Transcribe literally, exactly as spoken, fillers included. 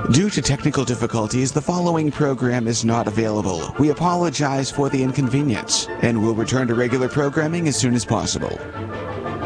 Due to technical difficulties, the following program is not available. We apologize for the inconvenience, and will return to regular programming as soon as possible.